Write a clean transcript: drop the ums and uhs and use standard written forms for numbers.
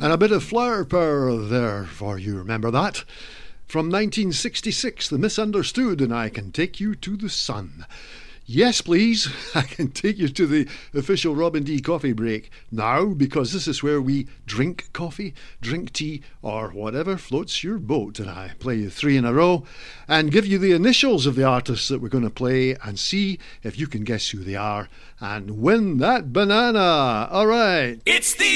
And a bit of flower power there for you, remember that? From 1966, The Misunderstood, and I Can Take You to the Sun. Yes, please, I can take you to the official Robin D coffee break now, because this is where we drink coffee, drink tea, or whatever floats your boat. And I play you 3 in a row and give you the initials of the artists that we're going to play and see if you can guess who they are and win that banana. All right. It's the